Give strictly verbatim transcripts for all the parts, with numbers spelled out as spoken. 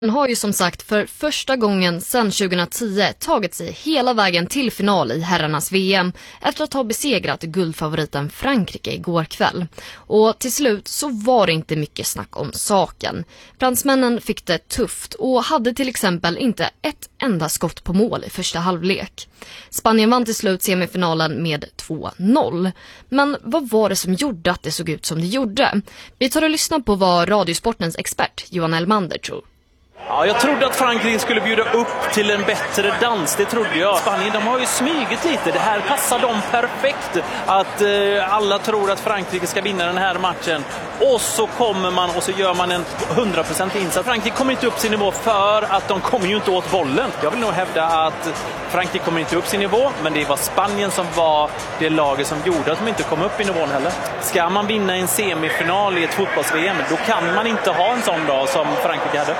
Han har ju som sagt för första gången sedan tjugohundratio tagit sig hela vägen till final i herrarnas V M efter att ha besegrat guldfavoriten Frankrike igår kväll. Och till slut så var det inte mycket snack om saken. Fransmännen fick det tufft och hade till exempel inte ett enda skott på mål i första halvlek. Spanien vann till slut semifinalen med två noll. Men vad var det som gjorde att det såg ut som det gjorde? Vi tar och lyssnar på vad Radiosportens expert Johan Elmander tror. Ja, jag trodde att Frankrike skulle bjuda upp till en bättre dans, det trodde jag. Spanien, de har ju smygit lite, det här passar dem perfekt. Att eh, alla tror att Frankrike ska vinna den här matchen. Och så kommer man och så gör man en hundra procent insats. Frankrike kommer inte upp sin nivå för att de kommer ju inte åt bollen. Jag vill nog hävda att Frankrike kommer inte upp sin nivå, men det var Spanien som var det laget som gjorde att de inte kom upp i nivån heller. Ska man vinna en semifinal i ett fotbolls-V M, då kan man inte ha en sån dag som Frankrike hade.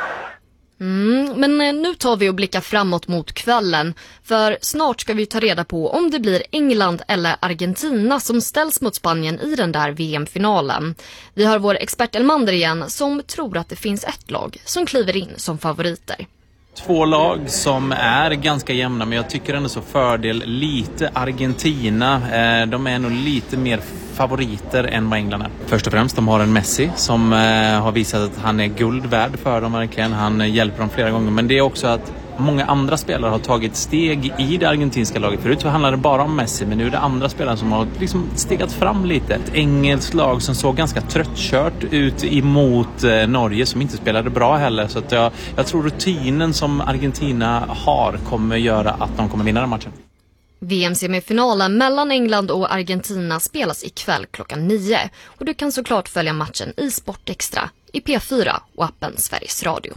Mm, men nu tar vi och blickar framåt mot kvällen, för snart ska vi ta reda på om det blir England eller Argentina som ställs mot Spanien i den där V M-finalen. Vi har vår expert Elmander igen som tror att det finns ett lag som kliver in som favoriter. Två lag som är ganska jämna, men jag tycker ändå så fördel lite Argentina. De är nog lite mer favoriter än vad England är. Först och främst, de har en Messi som har visat att han är guld värd för dem verkligen. Han hjälper dem flera gånger, men det är också att många andra spelare har tagit steg i det argentinska laget. Förut så handlade det bara om Messi, men nu är det andra spelare som har liksom stegat fram lite. Ett engelskt lag som såg ganska tröttkört ut emot eh, Norge, som inte spelade bra heller. Så att jag, jag tror rutinen som Argentina har kommer göra att de kommer vinna den matchen. V M-semifinalen mellan England och Argentina spelas ikväll klockan nio. Och du kan såklart följa matchen i Sportextra, i P fyra och appen Sveriges Radio.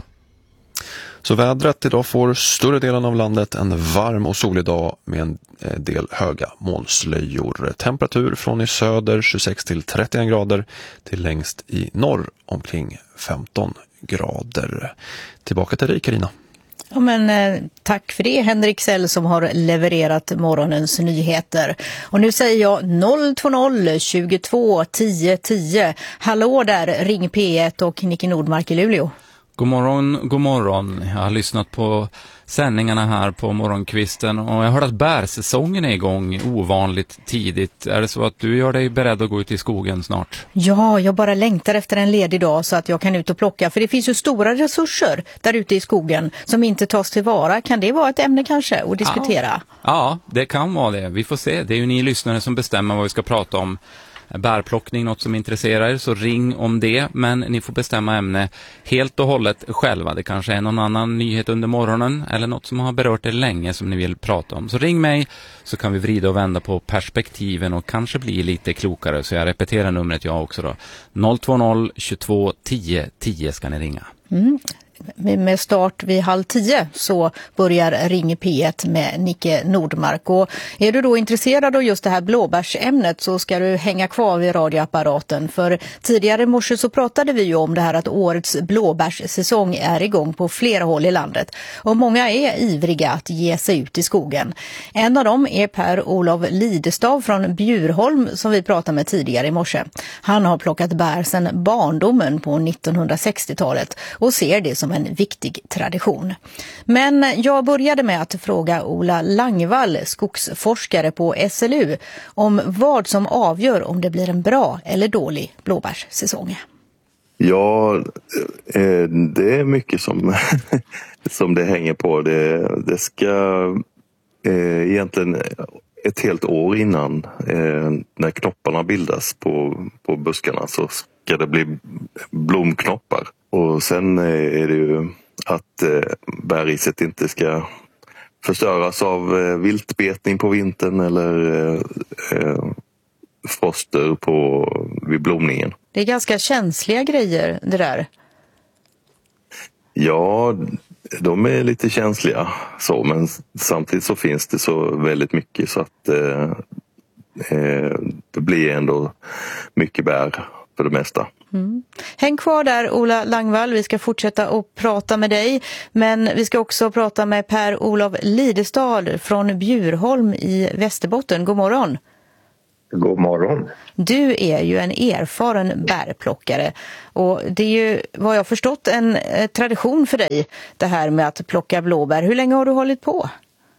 Så vädret idag får större delen av landet en varm och solig dag med en del höga molnslöjor. Temperatur från i söder tjugosex till trettioen grader till längst i norr omkring femton grader. Tillbaka till dig, Carina. Ja, men, eh, tack för det, Henrik Sell, som har levererat morgonens nyheter. Och nu säger jag noll två noll tjugotvå tio tio. Hallå där, ring P ett och Nicky Nordmark i Luleå. God morgon, god morgon. Jag har lyssnat på sändningarna här på morgonkvisten och jag hörde att bärsäsongen är igång ovanligt tidigt. Är det så att du gör dig beredd att gå ut i skogen snart? Ja, jag bara längtar efter en ledig dag så att jag kan ut och plocka. För det finns ju stora resurser där ute i skogen som inte tas tillvara. Kan det vara ett ämne kanske att diskutera? Ja, ja, det kan vara det. Vi får se. Det är ju ni lyssnare som bestämmer vad vi ska prata om. Bärplockning, något som intresserar er, så ring om det, men ni får bestämma ämne helt och hållet själva. Det kanske är någon annan nyhet under morgonen eller något som har berört er länge som ni vill prata om. Så ring mig så kan vi vrida och vända på perspektiven och kanske bli lite klokare. Så jag repeterar numret jag också då. noll två noll tjugotvå tio tio ska ni ringa. Mm. Med start vid halv tio så börjar Ring P ett med Nicky Nordmark. Och är du då intresserad av just det här blåbärsämnet så ska du hänga kvar vid radioapparaten. För tidigare i morse så pratade vi ju om det här att årets blåbärssäsong är igång på flera håll i landet. Och många är ivriga att ge sig ut i skogen. En av dem är Per-Olof Lidestav från Bjurholm som vi pratade med tidigare i morse. Han har plockat bär sedan barndomen på nittonhundrasextiotalet och ser det som en viktig tradition. Men jag började med att fråga Ola Langvall, skogsforskare på S L U, om vad som avgör om det blir en bra eller dålig blåbärssäsong. Ja, det är mycket som, som det hänger på. Det, det ska egentligen ett helt år innan, när knopparna bildas på, på buskarna, så ska det bli blomknoppar. Och sen är det ju att bärriset inte ska förstöras av viltbetning på vintern eller froster på, vid blomningen. Det är ganska känsliga grejer det där. Ja, de är lite känsliga så, men samtidigt så finns det så väldigt mycket så att eh, det blir ändå mycket bär för det mesta. Mm. Häng kvar där, Ola Langvall, vi ska fortsätta att prata med dig, men vi ska också prata med Per-Olof Lidestad från Bjurholm i Västerbotten. God morgon. God morgon. du är ju en erfaren bärplockare och det är ju vad jag förstått en eh, tradition för dig det här med att plocka blåbär. Hur länge har du hållit på?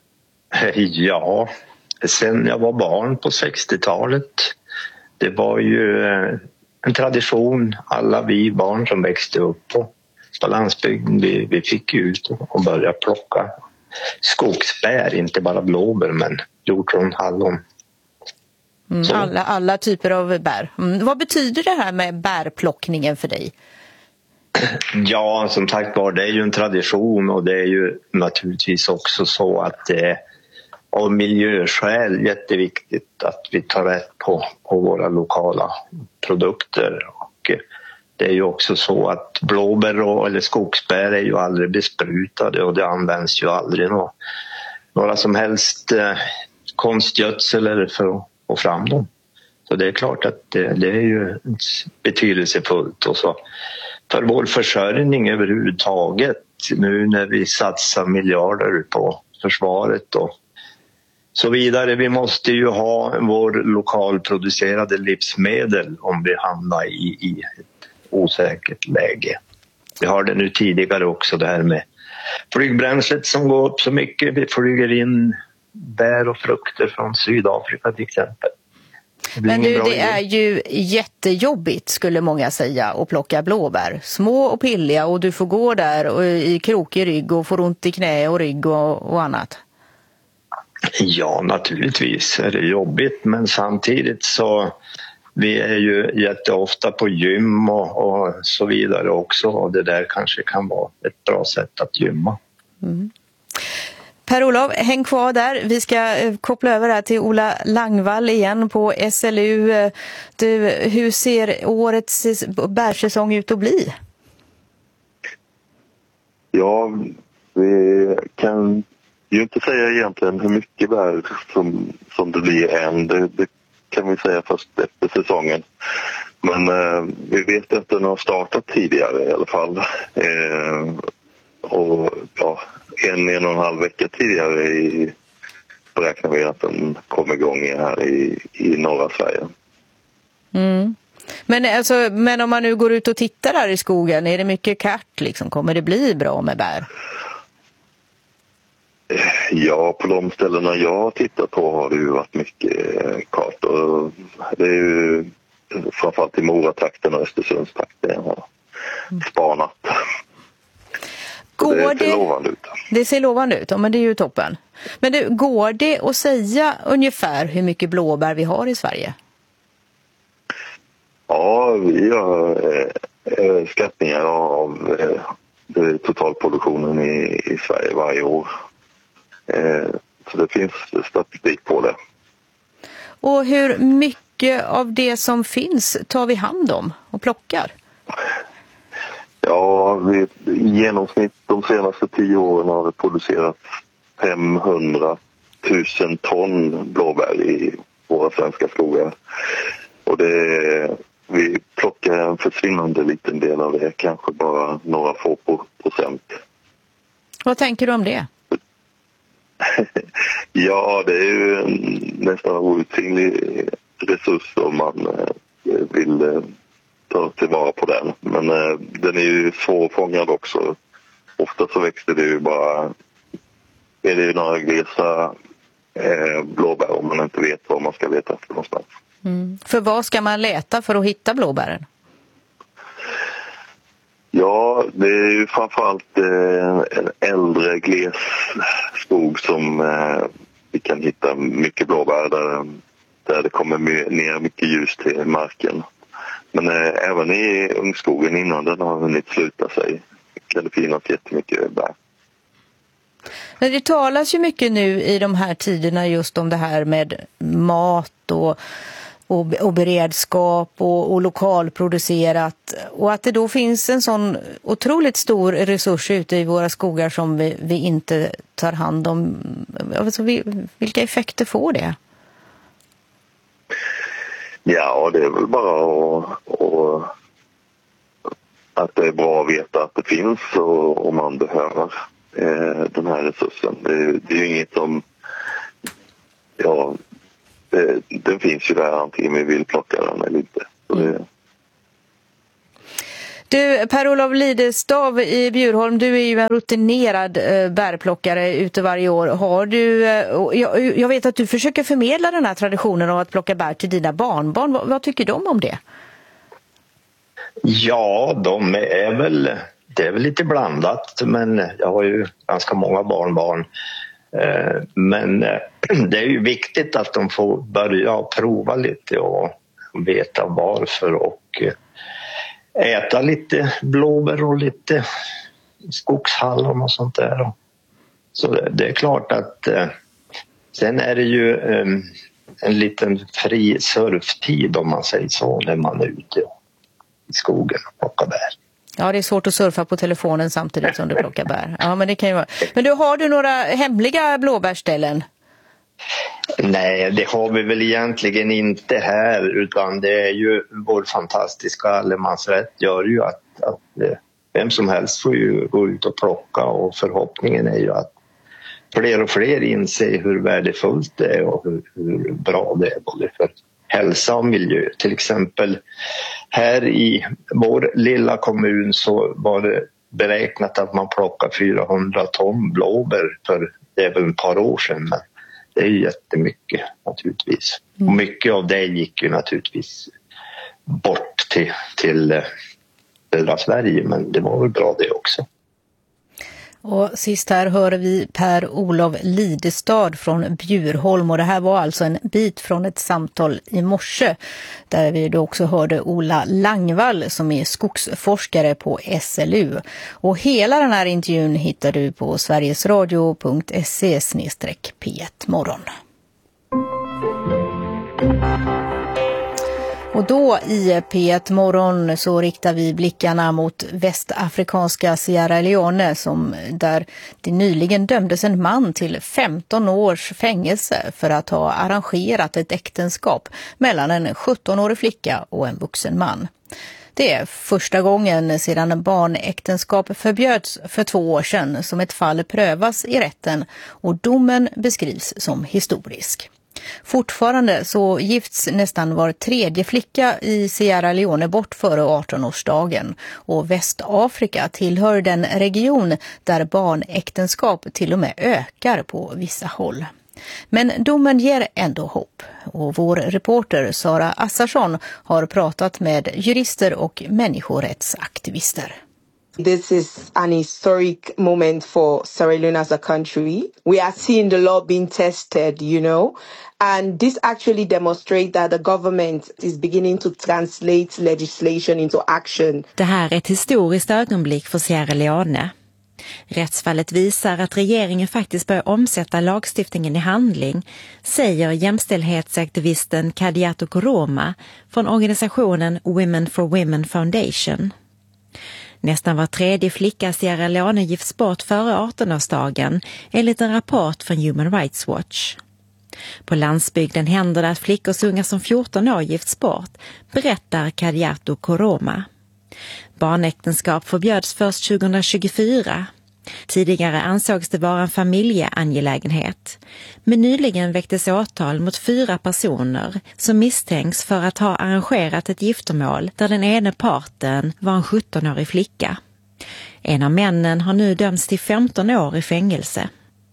Ja, sen jag var barn på sextiotalet. Det var ju eh, en tradition, alla vi barn som växte upp på, på landsbygden, vi, vi fick ut och börja plocka skogsbär, inte bara blåbär men hjortron, hallon. Mm, alla, alla typer av bär. Mm, vad betyder det här med bärplockningen för dig? Ja, som sagt var, det är ju en tradition och det är ju naturligtvis också så att det är av miljöskäl jätteviktigt att vi tar rätt på, på våra lokala produkter. Och det är ju också så att blåbär och, eller skogsbär är ju aldrig besprutade och det används ju aldrig några, några som helst eh, konstgödsel eller för att få fram dem. Så det är klart att det, det är ju betydelsefullt. Och så för vår försörjning överhuvudtaget, nu när vi satsar miljarder på försvaret och så vidare. Vi måste ju ha vår lokalproducerade livsmedel om vi hamnar i, i ett osäkert läge. Vi har det nu tidigare också, det här med flygbränslet som går upp så mycket. Vi flyger in bär och frukter från Sydafrika till exempel. Det Men du, det är ju jättejobbigt skulle många säga att plocka blåbär. Små och pilliga och du får gå där och i krokig rygg och får ont i knä och rygg och, och annat. Ja, naturligtvis är det jobbigt, men samtidigt så vi är ju jätteofta på gym och, och så vidare också och det där kanske kan vara ett bra sätt att gymma. Mm. Per-Olof, häng kvar där. Vi ska koppla över här till Ola Langvall igen på S L U. Du, hur ser årets bärsäsong ut att bli? Ja, vi kan ju inte säga egentligen hur mycket bär som, som det blir än. Det, det kan vi säga först efter säsongen. Men eh, vi vet att den har startat tidigare i alla fall. Eh, och ja, en, en och en halv vecka tidigare i, beräknar vi att den kommer igång här i, i norra Sverige. Mm. Men, alltså, men om man nu går ut och tittar här i skogen, är det mycket kart liksom? Kommer det bli bra med bär? Ja, på de ställena jag har tittat på har det ju varit mycket kartor. Det är ju framförallt i Moratrakten och Östersundstrakten jag har spanat. Går det ser det... lovande ut. Det ser lovande ut, ja, men det är ju toppen. Men det, går det att säga ungefär hur mycket blåbär vi har i Sverige? Ja, vi har äh, skattningar av äh, totalproduktionen i, i Sverige varje år. Äh, så det finns statistik på det. Och hur mycket av det som finns tar vi hand om och plockar? Ja, vi, i genomsnitt de senaste tio åren har det producerats femhundratusen ton blåbär i våra svenska skogar. Och det, vi plockar en försvinnande liten del av det, kanske bara några få procent. Vad tänker du om det? Ja, det är ju en nästan outsinlig resurs om man vill ta tillvara på den. Men eh, den är ju svårfångad också. Ofta så växer det ju bara, är det ju några glesa eh, blåbär om man inte vet vad man ska leta efter någonstans. Mm. För vad ska man leta för att hitta blåbären? Ja, det är ju framförallt eh, en äldre gles skog som eh, vi kan hitta mycket blåbär där, där det kommer ner mycket ljus till marken. Men eh, även i ungskogen innan den har hunnit sluta sig kan det finnas jättemycket bär. Men det talas ju mycket nu i de här tiderna just om det här med mat och, och, och beredskap och, och lokalproducerat. Och att det då finns en sån otroligt stor resurs ute i våra skogar som vi, vi inte tar hand om. Alltså, vi, vilka effekter får det? Ja, det är väl bara att, och, att det är bra att veta att det finns och om man behöver eh, den här resursen. Det, det är ju inget som, ja, det, den finns ju där antingen vi vill plocka den eller inte. Så det... Du, Per-Olof Lidestav i Bjurholm, du är ju en rutinerad eh, bärplockare ute varje år. Har du, eh, jag, jag vet att du försöker förmedla den här traditionen av att plocka bär till dina barnbarn. Vad, vad tycker de om det? Ja, de är väl, det är väl lite blandat, men jag har ju ganska många barnbarn. Eh, men eh, det är ju viktigt att de får börja prova lite och veta varför och eh, äta lite blåbär och lite skogshallon och sånt där. Så det, det är klart att eh, sen är det ju eh, en liten fri surftid om man säger så när man är ute i skogen och plockar bär. Ja, det är svårt att surfa på telefonen samtidigt som du plockar bär. Ja, men det kan ju vara. Men du, har du några hemliga blåbärställen? Nej, det har vi väl egentligen inte här, utan det är ju vår fantastiska allemansrätt gör ju att, att vem som helst får ju gå ut och plocka, och förhoppningen är ju att fler och fler inser hur värdefullt det är och hur, hur bra det är både för hälsa och miljö. Till exempel här i vår lilla kommun så var det beräknat att man plockar fyrahundra ton blåbär för det är väl ett par år sedan, men det är ju jättemycket naturligtvis. Mm. Och mycket av det gick ju naturligtvis bort till, till södra Sverige, men det var väl bra det också. Och sist här hör vi Per-Olof Lidestad från Bjurholm, och det här var alltså en bit från ett samtal i morse där vi då också hörde Ola Langvall som är skogsforskare på S L U. Och hela den här intervjun hittar du på sverigesradio punkt se slash p ett morgon. Och då i P ett morgon så riktar vi blickarna mot västafrikanska Sierra Leone, som där det nyligen dömdes en man till femton års fängelse för att ha arrangerat ett äktenskap mellan en sjuttonårig flicka och en vuxen man. Det är första gången sedan barnäktenskap förbjöds för två år sedan som ett fall prövas i rätten, och domen beskrivs som historisk. Fortfarande så gifts nästan var tredje flicka i Sierra Leone bort före arton-årsdagen, och Västafrika tillhör den region där barnäktenskap till och med ökar på vissa håll. Men domen ger ändå hopp, och vår reporter Sara Assarsson har pratat med jurister och människorättsaktivister. This is an historic moment for Sierra Leone as a country. We are seeing the law being tested, you know, and this actually demonstrates that the government is beginning to translate legislation into action. Det här är ett historiskt ögonblick för Sierra Leone. Rättsfallet visar att regeringen faktiskt börjar omsätta lagstiftningen i handling, säger jämställdhetsaktivisten Kadiatou Koroma från organisationen Women for Women Foundation. Nästan var tredje flicka i Sierra Leone gifts bort före arton-årsdagen enligt en rapport från Human Rights Watch. På landsbygden händer det att flickor så unga som fjorton år gifts bort, berättar Kadiatou Koroma. Barnäktenskap förbjöds först tjugohundratjugofyra. Tidigare ansågs det vara en familjeangelägenhet. Men nyligen väcktes åtal mot fyra personer som misstänks för att ha arrangerat ett giftermål där den ena parten var en sjuttonårig flicka. En av männen har nu dömts till femton år i fängelse.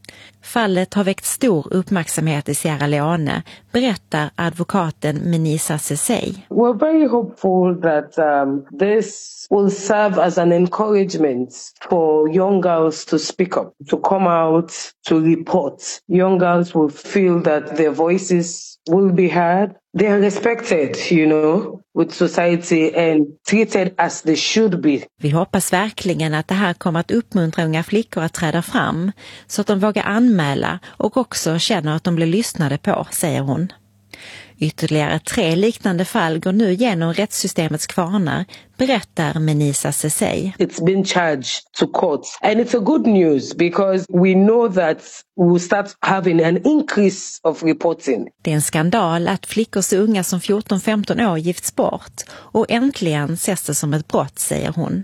Fallet har väckt stor uppmärksamhet i Sierra Leone, berättar advokaten Menisa Sesay. We're very hopeful that um, this will serve as an encouragement for young girls to speak up, to come out, to report. Young girls will feel that their voices will be heard. They are respected, you know, with society and treated as they should be. Vi hoppas verkligen att det här kommer att uppmuntra unga flickor att träda fram så att de vågar anmäla och också känner att de blir lyssnade på, säger hon. Ytterligare tre liknande fall går nu genom rättssystemets kvarnar, berättar Menisa Sesay. It's been charged to courts, and it's a good news because we know that we will start having an increase of reporting. Det är en skandal att flickor så unga som fjorton femton år gifts bort, och äntligen ses det som ett brott, säger hon.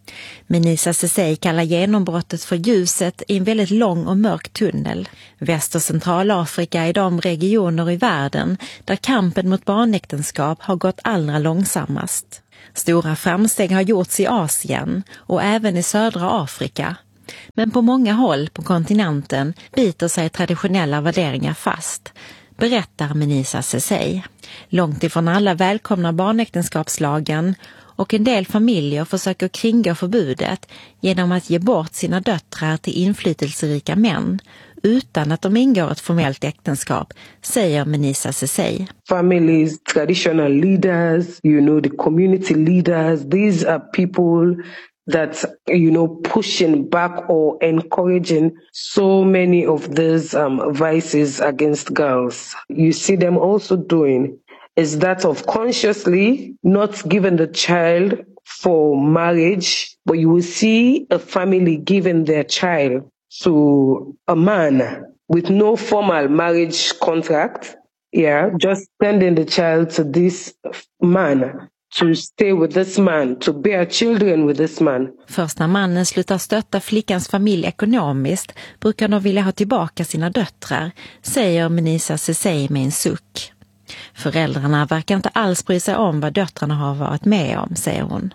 Menisa Sesay kallar genombrottet för ljuset i en väldigt lång och mörk tunnel. Väst- och Centralafrika är de regioner i världen där kampen mot barnäktenskap har gått allra långsammast. Stora framsteg har gjorts i Asien och även i södra Afrika. Men på många håll på kontinenten biter sig traditionella värderingar fast, berättar Menisa Sesay. Långt ifrån alla välkomnar barnäktenskapslagen och en del familjer försöker kringgå förbudet genom att ge bort sina döttrar till inflytelserika män utan att de ingår ett formellt äktenskap, säger Menisa Sesay. Families, traditional leaders, you know, the community leaders, these are people that, you know, pushing back or encouraging so many of these um, vices against girls. You see them also doing is that of consciously not giving the child for marriage, but you will see a family giving their child to a man with no formal marriage contract, yeah, just sending the child to this man to stay with this man, to bear children with this man. Först när mannen slutar stötta flickans familj ekonomiskt brukar de vilja ha tillbaka sina döttrar, säger Menisa Sesay med en suck. Föräldrarna verkar inte alls bry sig om vad döttrarna har varit med om, säger hon.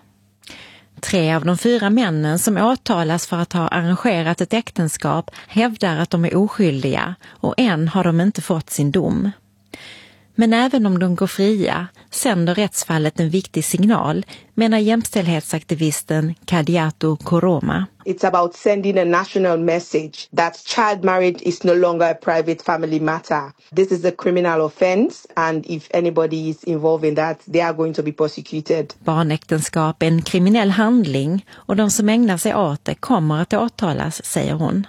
Tre av de fyra männen som åtalas för att ha arrangerat ett äktenskap hävdar att de är oskyldiga och än har de inte fått sin dom. Men även om de går fria sänder rättsfallet en viktig signal, menar jämställdhetsaktivisten Kadiatu Koroma. It's about sending a national message that child marriage is no longer a private family matter. This is a criminal offense, and if anybody is involved in that, they are going to be prosecuted. Barnäktenskap är en kriminell handling och de som ägnar sig åt det kommer att åtalas, säger hon.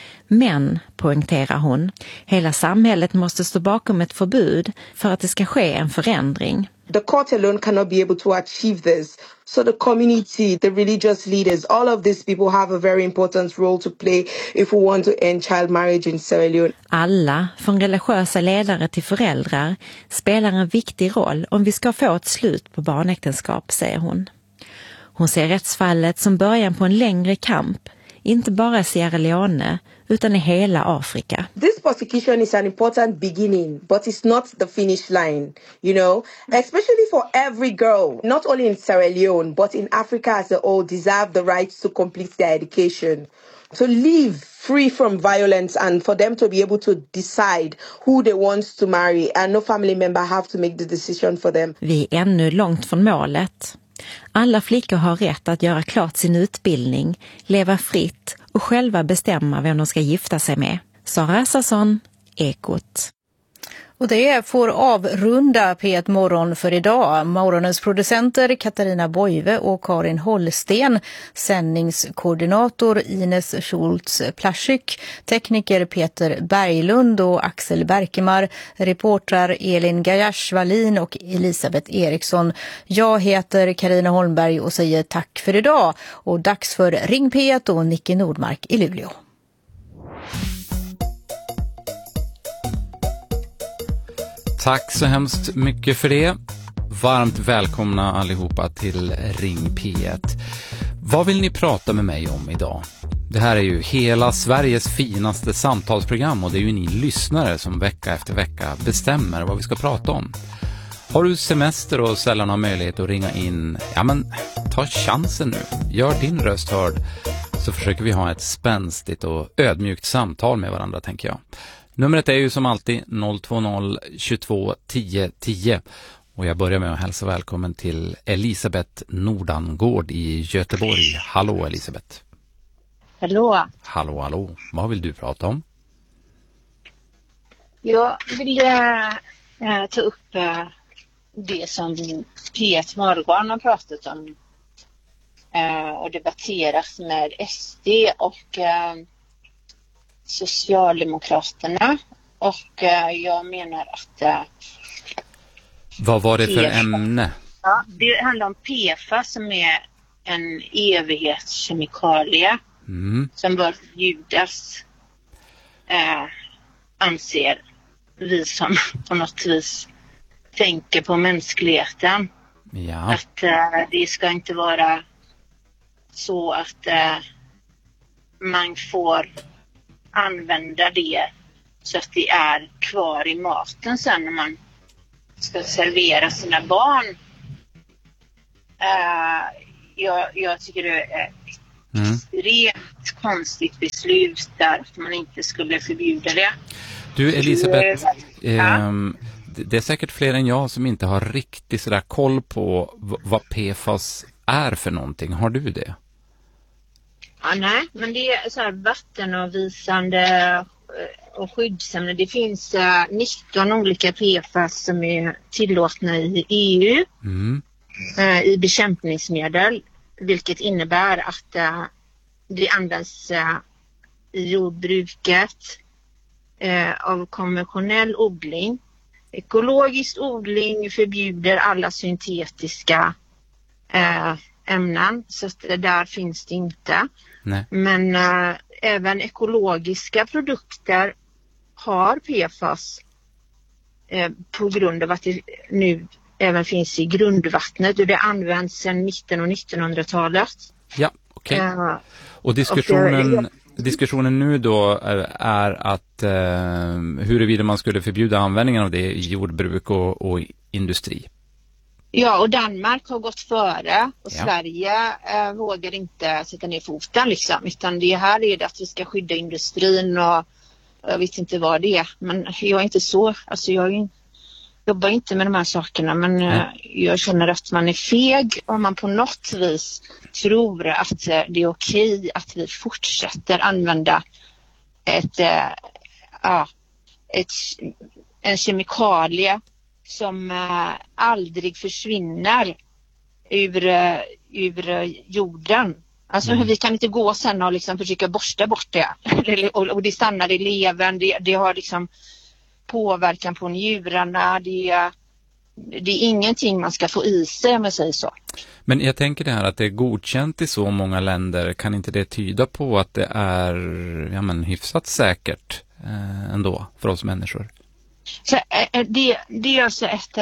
Men, poängterar hon, hela samhället måste stå bakom ett förbud för att det ska ske en förändring. The court alone cannot be able to achieve this. So the community, the religious leaders, all of these people have a very important role to play if we want to end child marriage in Sierra Leone. Alla, från religiösa ledare till föräldrar, spelar en viktig roll om vi ska få ett slut på barnäktenskap, säger hon. Hon ser rättsfallet som början på en längre kamp, inte bara i Sierra Leone utan i hela Afrika. This prosecution is an important beginning, but it's not the finish line, you know, especially for every girl, not only in Sierra Leone, but in Africa as a whole, deserve the right to complete their education, to live free from violence and for them to be able to decide who they want to marry and no family member have to make the decision for them. Vi är ännu långt från målet. Alla flickor har rätt att göra klart sin utbildning, leva fritt och själva bestämma vem de ska gifta sig med. Sara Assarsson, Ekot. Och det får avrunda P ett morgon för idag. Morgonens producenter Katarina Boive och Karin Holsten, sändningskoordinator Ines Schultz Plaschyk, tekniker Peter Berglund och Axel Berkemar, reportrar Elin Gajash Wallin och Elisabeth Eriksson. Jag heter Karina Holmberg och säger tack för idag och dags för Ring P ett och Nicke Nordmark i Luleå. Tack så hemskt mycket för det. Varmt välkomna allihopa till Ring P ett. Vad vill ni prata med mig om idag? Det här är ju hela Sveriges finaste samtalsprogram och det är ju ni lyssnare som vecka efter vecka bestämmer vad vi ska prata om. Har du semester och sällan har möjlighet att ringa in, ja men ta chansen nu. Gör din röst hörd så försöker vi ha ett spänstigt och ödmjukt samtal med varandra, tänker jag. Numret är ju som alltid noll två noll tjugotvå tio tio och jag börjar med att hälsa välkommen till Elisabeth Nordangård i Göteborg. Hallå Elisabeth. Hallå. Hallå, hallå. Vad vill du prata om? Jag vill äh, ta upp äh, det som P ett Morgon har pratat om äh, och debatteras med S D och äh, Socialdemokraterna och äh, jag menar att äh, vad var det för P F A, ämne? Ja, det handlar om P F A som är en evighetskemikalie mm. som bör förbjudas, äh, anser vi som på något vis tänker på mänskligheten. Ja. Att äh, det ska inte vara så att eh, man får använda det så att det är kvar i maten sen när man ska servera sina barn. Uh, jag, jag tycker det är ett mm. extremt konstigt beslut där att man inte skulle förbjuda det. Du Elisabeth, uh, eh, det är säkert fler än jag som inte har riktigt sådär koll på v- vad P F A S är för någonting. Har du det? Ja, nej, men det är så här vattenavvisande och skyddsämnen. Det finns uh, nitton olika P F A S som är tillåtna i E U mm. uh, i bekämpningsmedel, vilket innebär att uh, det används uh, i jordbruket uh, av konventionell odling. Ekologisk odling förbjuder alla syntetiska uh, ämnen, så att där finns det inte. Nej. Men uh, även ekologiska produkter har P F A S uh, på grund av att det nu även finns i grundvattnet och det används sedan mitten av nittonhundratalet. Ja, okej. Okay. Uh, och diskussionen, och, uh, diskussionen nu då är att uh, huruvida man skulle förbjuda användningen av det i jordbruk och, och industri. Ja, och Danmark har gått före och ja. Sverige eh, vågar inte sätta ner foten liksom, utan det här är det att vi ska skydda industrin och jag vet inte vad det är, men jag är inte så, alltså jag är, jobbar inte med de här sakerna, men eh, jag känner att man är feg om man på något vis tror att eh, det är okej att vi fortsätter använda ett, eh, ja, ett, en kemikalie som äh, aldrig försvinner ur, uh, ur uh, jorden. Alltså mm. vi kan inte gå sen och liksom försöka borsta bort det. och, och det stannar i levern. Det, det har liksom påverkan på njurarna. Det, det är ingenting man ska få i sig, om jag säger så. Men jag tänker det här att det är godkänt i så många länder. Kan inte det tyda på att det är ja, men, hyfsat säkert eh, ändå för oss människor? Så, det, det är alltså ett,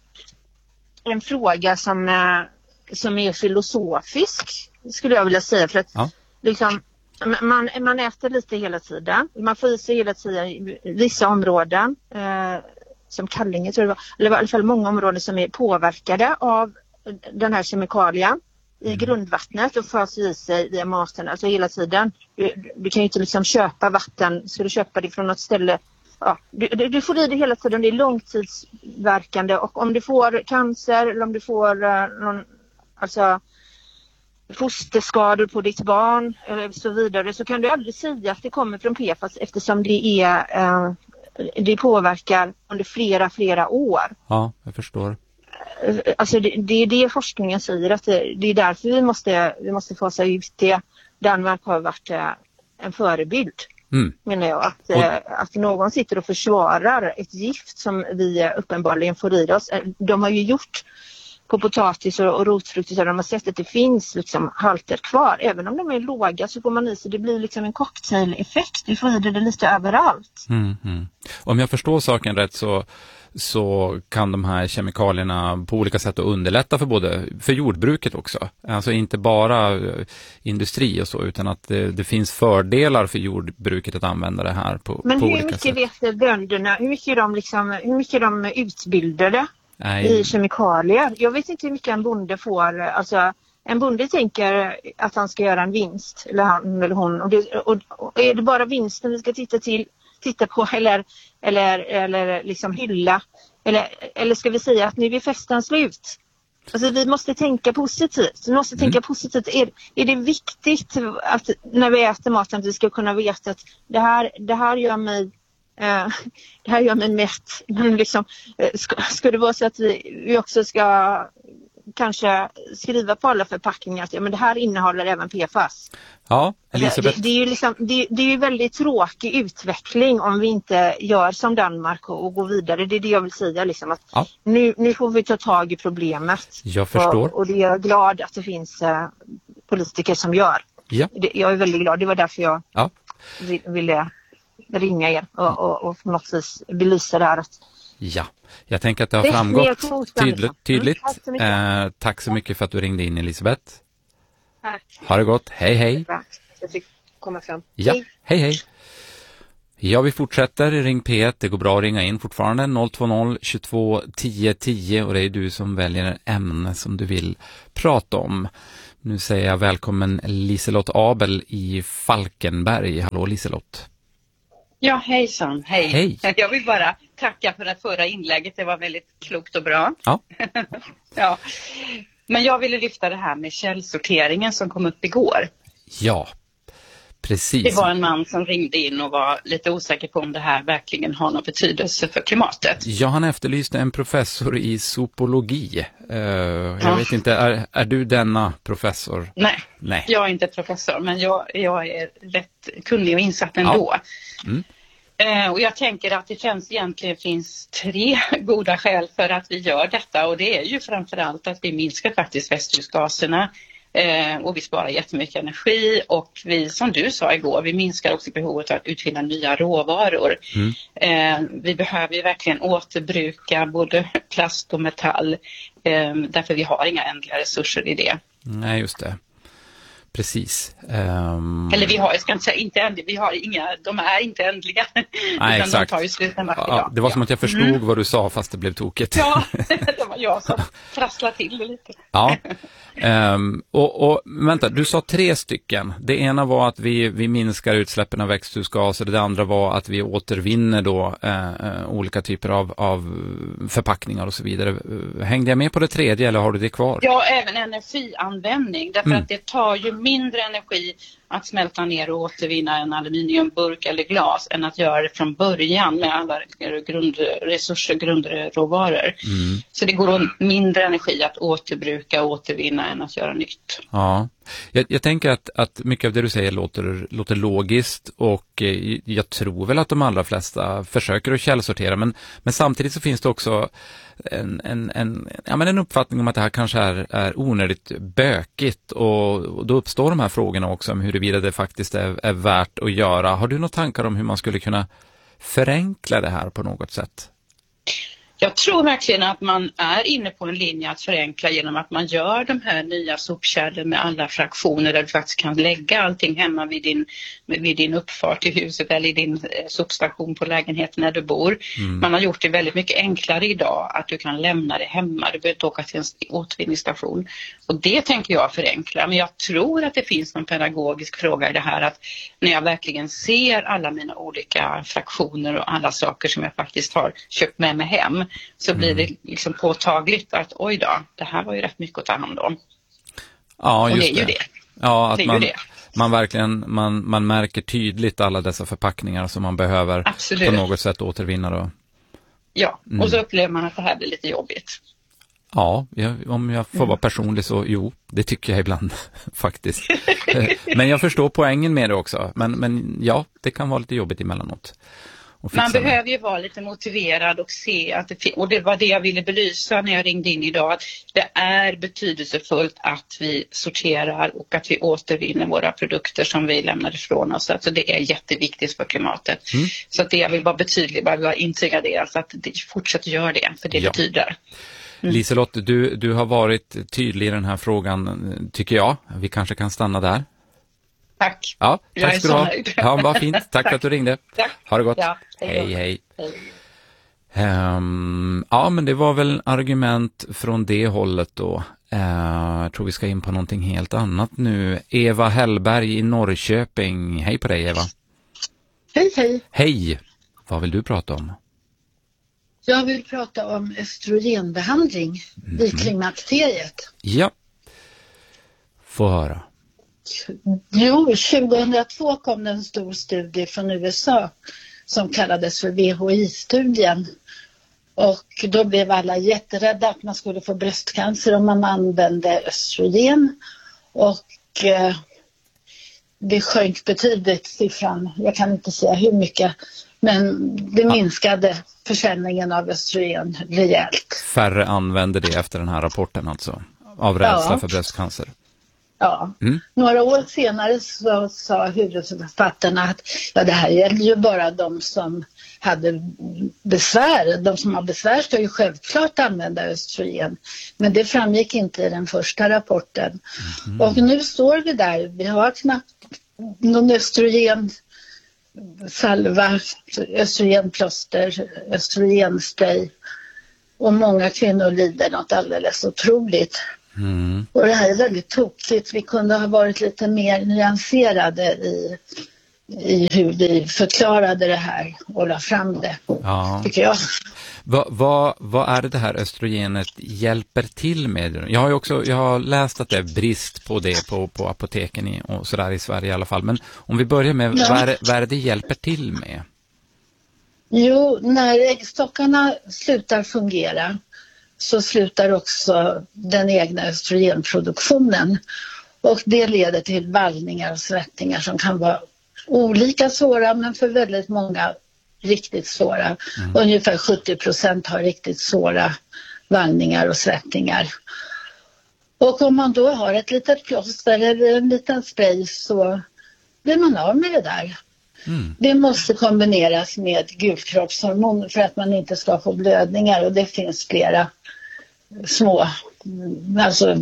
en fråga som, som är filosofisk, skulle jag vilja säga. För att ja. liksom, man, man äter lite hela tiden. Man får i sig hela tiden i vissa områden, eh, som Kallinge tror jag det var, eller i alla fall många områden som är påverkade av den här kemikalien i mm. grundvattnet och får i sig via maten, alltså hela tiden. Du, du kan ju inte liksom köpa vatten, ska du köpa det från något ställe. Ja, du, du får i det hela tiden, det är långtidsverkande och om du får cancer eller om du får uh, någon, alltså, fosterskador på ditt barn eller så vidare, så kan du aldrig säga att det kommer från P F A S eftersom det är uh, det påverkar under flera, flera år. Ja, jag förstår. Uh, alltså det, det är det forskningen säger, att det, det är därför vi måste, vi måste fasa ut det. Danmark har varit uh, en förebild. Mm. Menar jag att, och... eh, att någon sitter och försvarar ett gift som vi uppenbarligen får i oss. De har ju gjort på potatis och, och rotfrukter så de har sett att det finns liksom halter kvar. Även om de är låga så får man i sig, det blir liksom en cocktaileffekt. Vi får i det lite överallt. Mm, mm. Om jag förstår saken rätt så så kan de här kemikalierna på olika sätt underlätta för både för jordbruket också. Alltså inte bara industri och så, utan att det, det finns fördelar för jordbruket att använda det här på, Men på hur olika mycket sätt. vet bönderna, hur mycket de liksom, hur mycket de utbildade Nej. i kemikalier? Jag vet inte hur mycket en bonde får, alltså en bonde tänker att han ska göra en vinst, eller han eller hon, och, det, och, och är det bara vinsten vi ska titta till titta på eller, eller, eller liksom hylla eller, eller ska vi säga att nu är festen slut? Alltså vi måste tänka positivt. Vi måste mm. tänka positivt. Är, är det viktigt att när vi äter maten att vi ska kunna veta att det här, det här gör mig eh, det här gör mig mätt. Men liksom, ska, ska det vara så att vi, vi också ska kanske skriva på alla förpackningar att ja, men det här innehåller även P F A S. Ja, Elisabeth. Det, det är ju liksom, det, det är ju väldigt tråkig utveckling om vi inte gör som Danmark och, och går vidare. Det är det jag vill säga liksom, att ja. nu, nu får vi ta tag i problemet. Jag förstår. Och, och det är jag glad att det finns uh, politiker som gör. Ja. Det, jag är väldigt glad. Det var därför jag ja. vill, ville ringa er och, och, och på något vis belysa det här att ja, jag tänker att det har framgått tydligt. tydligt. Mm, tack, så eh, tack så mycket för att du ringde in, Elisabeth. Tack. Ha det gott. Hej, hej. Jag fick komma fram. Ja, hej, hej. Ja, vi fortsätter. Ring P ett. Det går bra att ringa in fortfarande. noll två noll tjugotvå tio tio och det är du som väljer ämne som du vill prata om. Nu säger jag välkommen Liselott Abel i Falkenberg. Hallå Liselott. Ja, hejsan. Hej. Hej. Jag vill bara tacka för det förra inlägget. Det var väldigt klokt och bra. Ja. Ja. Men jag ville lyfta det här med källsorteringen som kom upp igår. Ja, precis. Det var en man som ringde in och var lite osäker på om det här verkligen har någon betydelse för klimatet. Ja, han efterlyste en professor i zoologi. Uh, jag ja. vet inte, är, är du denna professor? Nej, Nej, jag är inte professor, men jag, jag är rätt kunnig och insatt ändå. Ja. Mm. Uh, och jag tänker att det finns, egentligen finns tre goda skäl för att vi gör detta. Och det är ju framförallt att vi minskar faktiskt växthusgaserna. Eh, och vi sparar jättemycket energi och vi, som du sa igår, vi minskar också behovet av att utvinna nya råvaror. Mm. Eh, vi behöver ju verkligen återbruka både plast och metall eh, därför vi har inga ändliga resurser i det. Nej, just det. Precis. Um... Eller vi har, jag ska inte säga inte ändliga, vi har inga, de är inte ändliga. Nej, utan exakt. de tar ju slut en vacker ja, dag. det var som att jag förstod mm. vad du sa fast det blev tokigt. Ja, det var jag som trasslade till det lite. Ja. Um, och, och vänta, du sa tre stycken. Det ena var att vi, vi minskar utsläppen av växthusgaser. Det andra var att vi återvinner då uh, olika typer av, av förpackningar och så vidare. Hängde jag med på det tredje eller har du det kvar? Ja, även energianvändning. Därför mm. att det tar ju mindre energi att smälta ner och återvinna en aluminiumburk eller glas än att göra det från början med alla grundresurser, grundråvaror. Mm. Så det går åt mindre energi att återbruka och återvinna än att göra nytt. Ja, jag, jag tänker att, att mycket av det du säger låter, låter logiskt och eh, jag tror väl att de allra flesta försöker att källsortera men, men samtidigt så finns det också en, en, en, ja, men en uppfattning om att det här kanske är, är onödigt bökigt och, och då uppstår de här frågorna också om huruvida det faktiskt är, är värt att göra. Har du några tankar om hur man skulle kunna förenkla det här på något sätt? Jag tror verkligen att man är inne på en linje att förenkla genom att man gör de här nya sopkärlen med alla fraktioner där du faktiskt kan lägga allting hemma vid din, vid din uppfart till huset eller i din eh, sopstation på lägenheten när du bor. Mm. Man har gjort det väldigt mycket enklare idag att du kan lämna det hemma. Du behöver inte åka till en återvinningsstation. Och det tänker jag förenkla. Men jag tror att det finns någon pedagogisk fråga i det här att när jag verkligen ser alla mina olika fraktioner och alla saker som jag faktiskt har köpt med mig hem så blir det liksom påtagligt att oj då, det här var ju rätt mycket att ta hand om. Ja, just och det är det. ju det. Ja, att det är man, ju det. man verkligen man, man märker tydligt alla dessa förpackningar som man behöver Absolut. på något sätt återvinna då. Ja, mm. och så upplever man att det här blir lite jobbigt. Ja, jag, om jag får vara personlig så jo, det tycker jag ibland faktiskt. Men jag förstår poängen med det också. Men, men ja, det kan vara lite jobbigt emellanåt. Man behöver ju vara lite motiverad och se att det, och det var det jag ville belysa när jag ringde in idag, att det är betydelsefullt att vi sorterar och att vi återvinner våra produkter som vi lämnar ifrån oss. Alltså det är jätteviktigt för klimatet. Mm. Så att det jag vill bara betydligt, bara intyga det, alltså att det fortsätter göra det, för det ja. betyder. Mm. Liselott, du, du har varit tydlig i den här frågan, tycker jag. Vi kanske kan stanna där. Tack. Ja, jag tack ska du ha. Ja, vad fint. Tack, tack för att du ringde. Tack. Ha det gott. Ja, hej, hej. hej. Um, ja, men det var väl argument från det hållet då. Uh, jag tror vi ska in på någonting helt annat nu. Eva Hellberg i Norrköping. Hej på dig, Eva. Hej, hej. Hej. Vad vill du prata om? Jag vill prata om östrogenbehandling mm. i klimakteriet. Ja. Få höra. Jo, tjugohundratvå kom det en stor studie från U S A som kallades för V H I-studien. Och då blev alla jätterädda att man skulle få bröstcancer om man använde östrogen. Och eh, det sjönk betydligt siffran. Jag kan inte säga hur mycket. Men det minskade försäljningen av östrogen rejält. Färre använde det efter den här rapporten alltså. Av rädsla ja. för bröstcancer. Ja. Mm. Några år senare så sa huvudförfattarna att ja, det här gäller ju bara de som hade besvär. De som har besvär ska ju självklart använda östrogen. Men det framgick inte i den första rapporten. Mm. Och nu står vi där. Vi har knappt någon östrogen salva, östrogenplåster, östrogenspray. Och många kvinnor lider något alldeles otroligt. Mm. Och det här är väldigt tokigt. Vi kunde ha varit lite mer nyanserade i, i hur vi förklarade det här och la fram det, ja. tycker jag. Vad, vad, vad är det det här östrogenet hjälper till med? Jag har ju också jag har läst att det är brist på det på, på apoteken i, och sådär i Sverige i alla fall. Men om vi börjar med, ja. vad, är det, vad är det det hjälper till med? Jo, när äggstockarna slutar fungera så slutar också den egna östrogenproduktionen. Och det leder till vallningar och svettningar som kan vara olika svåra, men för väldigt många riktigt svåra. Mm. Ungefär sjuttio procent har riktigt svåra vallningar och svettningar. Och om man då har ett litet plåster eller en liten spray så blir man av med det där. Mm. Det måste kombineras med gulkroppshormon för att man inte ska få blödningar, och det finns flera små, alltså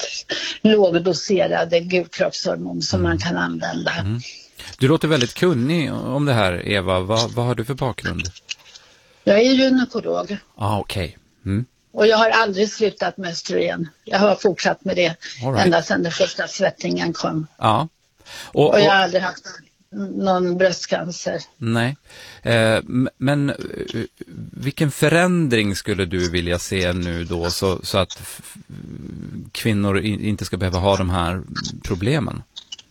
lågdoserade gulkroppshormon som mm. man kan använda. Mm. Du låter väldigt kunnig om det här, Eva. Vad, vad har du för bakgrund? Jag är gynekolog. Ah, okej. Okay. Mm. Och jag har aldrig slutat med östrogen. Jag har fortsatt med det right. ända sedan den första svettningen kom. Ja. Och, och, och jag har aldrig haft någon bröstcancer. Nej. Eh, men eh, vilken förändring skulle du vilja se nu då så, så att f- kvinnor in, inte ska behöva ha de här problemen?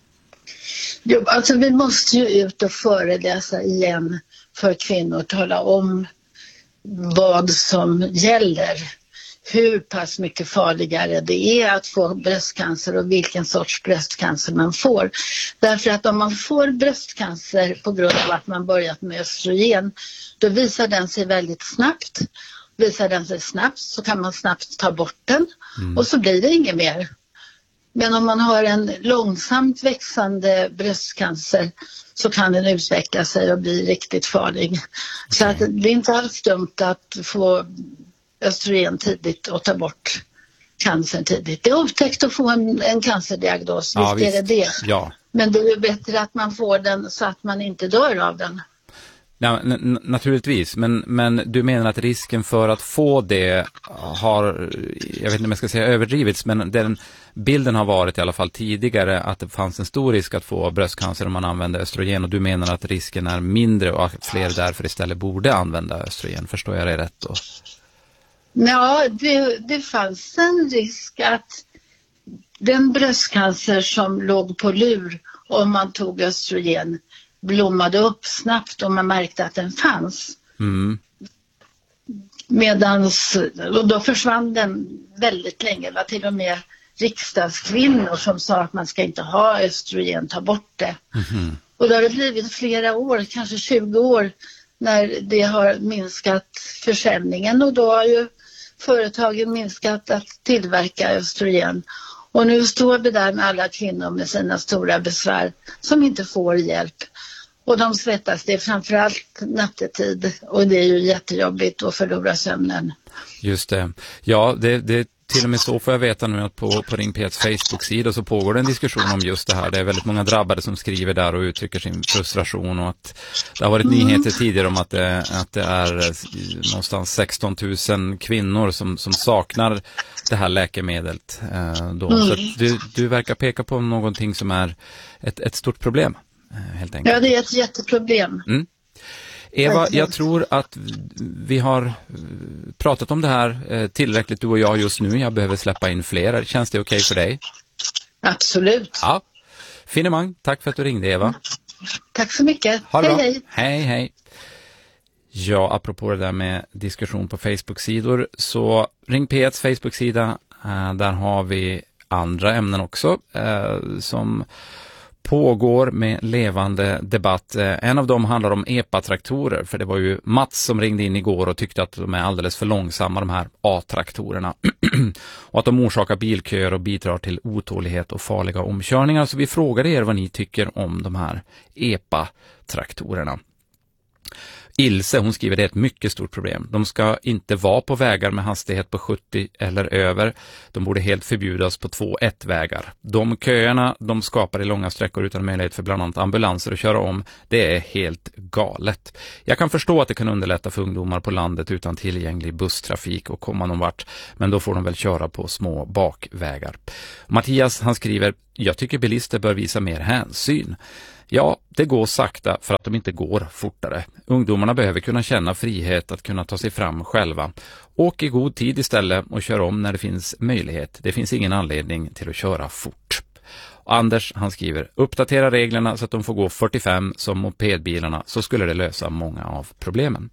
Jo, alltså vi måste ju ut och föreläsa igen för kvinnor, tala om vad som gäller. Hur pass mycket farligare det är att få bröstcancer och vilken sorts bröstcancer man får. Därför att om man får bröstcancer på grund av att man börjat med östrogen, då visar den sig väldigt snabbt. Visar den sig snabbt så kan man snabbt ta bort den mm. och så blir det inget mer. Men om man har en långsamt växande bröstcancer så kan den utveckla sig och bli riktigt farlig. Okay. Så att det är inte alls dumt att få östrogen tidigt och ta bort cancern tidigt. Det är otäckt att få en, en cancerdiagnos, ja, visst, visst är det det. Ja. Men det är ju bättre att man får den så att man inte dör av den. Ja, n- naturligtvis, men, men du menar att risken för att få det har, jag vet inte om jag ska säga överdrivits, men den bilden har varit i alla fall tidigare att det fanns en stor risk att få bröstcancer om man använder östrogen, och du menar att risken är mindre och att fler därför istället borde använda östrogen. Förstår jag det rätt då? Ja, det, det fanns en risk att den bröstcancer som låg på lur om man tog östrogen blommade upp snabbt och man märkte att den fanns. Mm. Medans, och då försvann den väldigt länge. Det var till och med riksdagskvinnor som sa att man ska inte ha östrogen, ta bort det. Mm. Och då har det blivit flera år, kanske tjugo år, när det har minskat försäljningen, och då har ju företagen minskat att tillverka östrogen. Och nu står vi där med alla kvinnor med sina stora besvär som inte får hjälp. Och de svettas, det är framförallt nattetid, och det är ju jättejobbigt att förlora sömnen. Just det. Ja, det, det till och med så får jag veta nu att på, på Ring P ett Facebook-sida så pågår det en diskussion om just det här. Det är väldigt många drabbade som skriver där och uttrycker sin frustration, och att det har varit mm. nyheter tidigare om att det, att det är någonstans sexton tusen kvinnor som, som saknar det här läkemedlet. Eh, då. Mm. Så att du, du verkar peka på någonting som är ett, ett stort problem, eh, helt enkelt. Ja, det är ett jätteproblem. Mm. Eva, jag tror att vi har pratat om det här tillräckligt, du och jag just nu. Jag behöver släppa in fler. Känns det okej för dig? Absolut. Ja. Finemang, tack för att du ringde, Eva. Tack så mycket. Ha det hej, bra. hej. Hej, hej. Ja, apropå det där med diskussion på Facebook-sidor, så Ring P ett Facebook-sida, där har vi andra ämnen också, som pågår med levande debatt. En av dem handlar om E P A-traktorer, för det var ju Mats som ringde in igår och tyckte att de är alldeles för långsamma, de här A-traktorerna. Och att de orsakar bilköer och bidrar till otålighet och farliga omkörningar. Så vi frågade er vad ni tycker om de här E P A-traktorerna. Ilse, hon skriver, det är ett mycket stort problem. De ska inte vara på vägar med hastighet på sjuttio eller över. De borde helt förbjudas på två ett-vägar. De köerna de skapar i långa sträckor utan möjlighet för bland annat ambulanser att köra om, det är helt galet. Jag kan förstå att det kan underlätta för ungdomar på landet utan tillgänglig busstrafik och komma någon vart, men då får de väl köra på små bakvägar. Mattias, han skriver, jag tycker bilister bör visa mer hänsyn. Ja, det går sakta för att de inte går fortare. Ungdomarna behöver kunna känna frihet att kunna ta sig fram själva. Åk i god tid istället och kör om när det finns möjlighet. Det finns ingen anledning till att köra fort. Anders, han skriver, uppdatera reglerna så att de får gå fyrtiofem som mopedbilarna, så skulle det lösa många av problemen.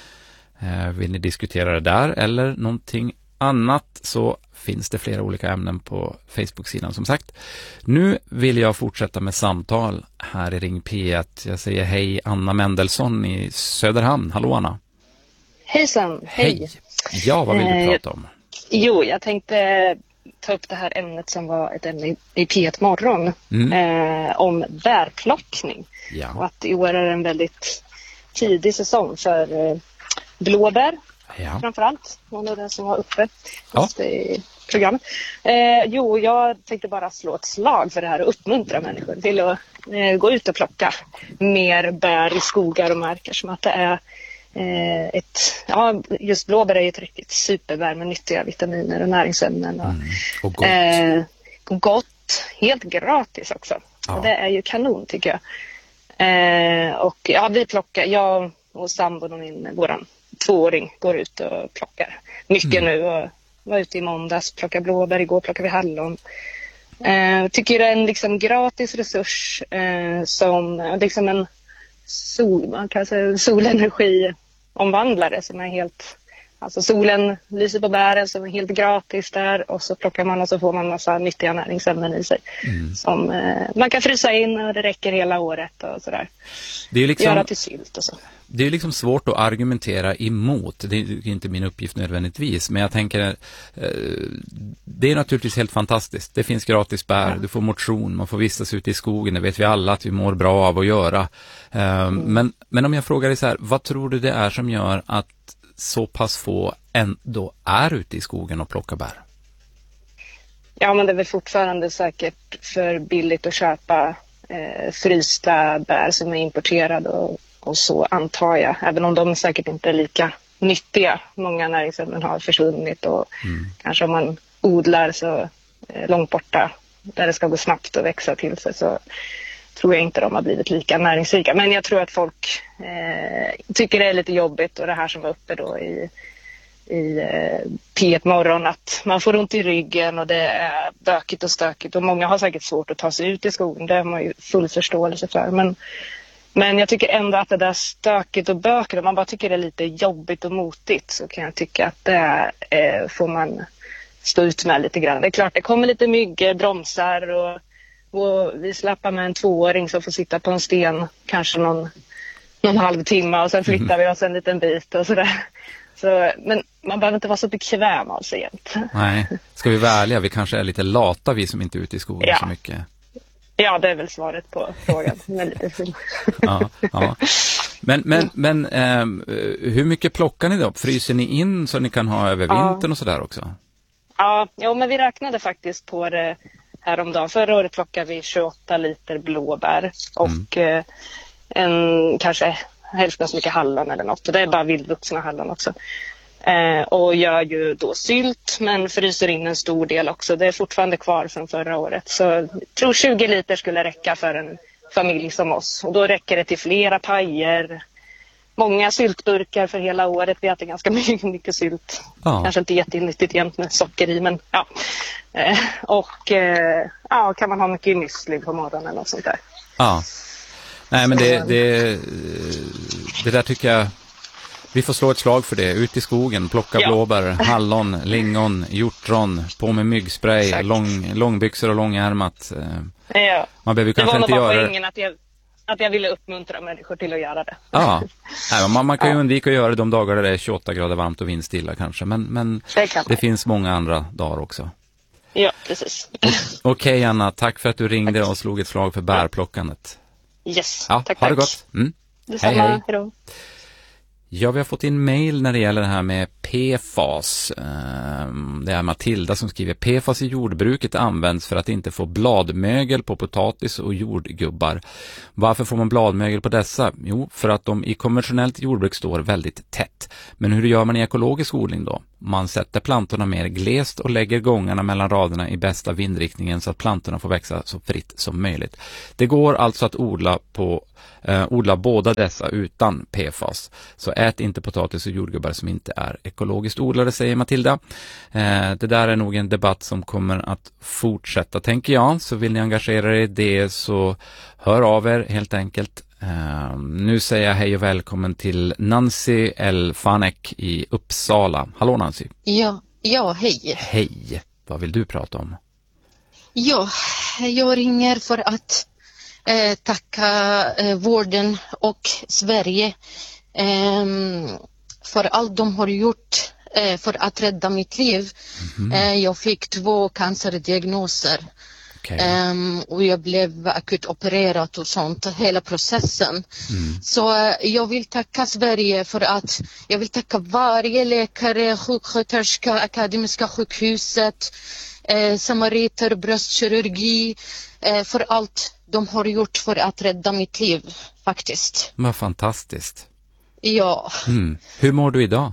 Eh, vill ni diskutera det där eller någonting annat, så finns det flera olika ämnen på Facebook-sidan som sagt. Nu vill jag fortsätta med samtal här i Ring P ett. Jag säger hej Anna Mendelsson i Söderhamn. Hallå Anna. Hejsan, hej. Hej. Ja, vad vill du prata om? Eh, jo, jag tänkte ta upp det här ämnet som var ett ämne i P ett morgon. Mm. Eh, om bärplockning. Ja. Och att i år är en väldigt tidig säsong för eh, blåbär. Ja. Framförallt, någon av den som var uppe ja. i programmet. Eh, jo, jag tänkte bara slå ett slag för det här och uppmuntra människor till att eh, gå ut och plocka mer bär i skogar och marker, som att det är eh, ett, ja, just blåbär är ett riktigt superbär med nyttiga vitaminer och näringsämnen och, mm. och gott. Eh, gott, helt gratis också. Ja. Och det är ju kanon tycker jag. Eh, och ja, vi plockar, jag och sambon och min, våran tvååring går ut och plockar mycket mm. nu och var ute i måndags, plockar blåbär, igår plockar vi hallon. Eh, tycker det är en liksom gratis resurs eh, som liksom en sol, man kan säga solenergiomvandlare som är helt, alltså solen lyser på bären som är helt gratis där, och så plockar man och så får man massa nyttiga näringsämnen i sig mm. som eh, man kan frysa in och det räcker hela året och sådär. Det är liksom... Göra till sylt och så. Det är liksom svårt att argumentera emot. Det är inte min uppgift nödvändigtvis. Men jag tänker, eh, det är naturligtvis helt fantastiskt. Det finns gratis bär, ja. Du får motion, man får vistas ute i skogen. Det vet vi alla att vi mår bra av att göra. Eh, mm. men, men om jag frågar dig så här, vad tror du det är som gör att så pass få ändå är ute i skogen och plockar bär? Ja, men det är väl fortfarande säkert för billigt att köpa eh, frysta bär som är importerade och Och så antar jag, även om de säkert inte är lika nyttiga. Många näringsämnen har försvunnit och mm. kanske om man odlar så eh, långt borta där det ska gå snabbt och växa till sig, så tror jag inte de har blivit lika näringsrika. Men jag tror att folk eh, tycker det är lite jobbigt, och det här som var uppe då i, i eh, P ett morgon, att man får ont i ryggen och det är bökigt och stökigt och många har säkert svårt att ta sig ut i skogen. Det har man ju full förståelse för, men Men jag tycker ändå att det där stökigt och bökigt, om man bara tycker det är lite jobbigt och motigt, så kan jag tycka att det eh, får man stå ut med lite grann. Det är klart, det kommer lite myggor, bromsar och, och vi släpper med en tvååring som får sitta på en sten kanske någon, någon halvtimme och sen flyttar mm. vi oss en liten bit och sådär. Så, men man behöver inte vara så bekväm av sig egentligen. Nej, ska vi vara ärliga, vi kanske är lite lata vi som inte är ute i skogen ja. så mycket. Ja, det är väl svaret på frågan. ja, ja. Men, men, men eh, hur mycket plockar ni då? Fryser ni in så ni kan ha över vintern ja. och sådär också? Ja, ja, men vi räknade faktiskt på det häromdagen. Förra året plockade vi tjugoåtta liter blåbär och mm. eh, en, kanske hälften så mycket hallon eller något. Och det är bara vildvuxna hallon också. Eh, och gör ju då sylt, men fryser in en stor del också. Det är fortfarande kvar från förra året. Så jag tror tjugo liter skulle räcka för en familj som oss. Och då räcker det till flera pajer. Många syltburkar för hela året. Vi äter ganska mycket, mycket sylt. Ja. Kanske inte jättenyttigt jämt med socker i, men ja. Eh, och eh, ja, kan man ha mycket müsli på morgonen och sånt där. Ja. Nej, men det, det, det där tycker jag... Vi får slå ett slag för det. Ut i skogen, plocka ja. blåbär, hallon, lingon, hjortron, på med myggspray, lång, långbyxor och långärmat. Ja. Man behöver kanske inte göra det. Poängen att jag, att jag ville uppmuntra människor till att göra det. Ja, Nej, man, man kan ju ja. undvika att göra det de dagar där det är tjugoåtta grader varmt och vindstilla kanske. Men, men det, det finns många andra dagar också. Ja, precis. Okej okay, Anna, tack för att du ringde och slog ett slag för bärplockandet. Yes, ja, tack, ha det tack. gott. Mm. Detsamma, hej, hej. Hejdå. Ja, vi har fått in mejl när det gäller det här med P F A S. Det är Matilda som skriver: P F A S i jordbruket används för att inte få bladmögel på potatis och jordgubbar. Varför får man bladmögel på dessa? Jo, för att de i konventionellt jordbruk står väldigt tätt. Men hur gör man i ekologisk odling då? Man sätter plantorna mer glest och lägger gångarna mellan raderna i bästa vindriktningen så att plantorna får växa så fritt som möjligt. Det går alltså att odla på eh, odla båda dessa utan P F A S. Så ät inte potatis och jordgubbar som inte är ekologiskt odlade, säger Matilda. Eh, det där är nog en debatt som kommer att fortsätta, tänker jag. Så vill ni engagera er i det så hör av er helt enkelt. Uh, nu säger jag hej och välkommen till Nancy L. Fanek i Uppsala. Hallå Nancy. Ja, ja, hej. Hej. Vad vill du prata om? Ja, jag ringer för att eh, tacka eh, vården och Sverige eh, för allt de har gjort eh, för att rädda mitt liv. Mm-hmm. Eh, jag fick två cancerdiagnoser. Okay. Um, och jag blev akut opererad och sånt, hela processen. Mm. Så uh, jag vill tacka Sverige för att jag vill tacka varje läkare, sjuksköterska, Akademiska sjukhuset, uh, samariter, bröstkirurgi, uh, för allt de har gjort för att rädda mitt liv, faktiskt. Vad fantastiskt. Ja. Mm. Hur mår du idag?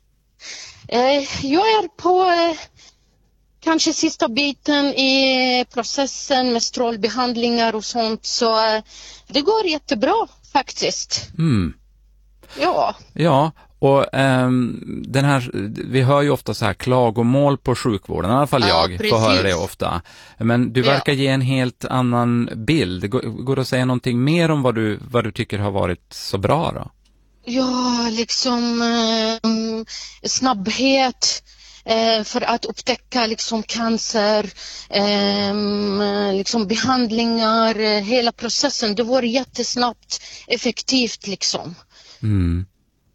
Uh, jag är på... Uh, Kanske sista biten i processen med strålbehandlingar och sånt, så det går jättebra faktiskt. Mm. Ja. Ja, och ähm, den här, vi hör ju ofta så här klagomål på sjukvården, i alla fall jag ja, får höra det ofta. Men du verkar ja. ge en helt annan bild. Går, går det att säga någonting mer om vad du, vad du tycker har varit så bra då? Ja, liksom um, snabbhet. Eh, för att upptäcka liksom cancer, eh, liksom behandlingar, eh, hela processen. Det var jättesnabbt, effektivt liksom. Mm.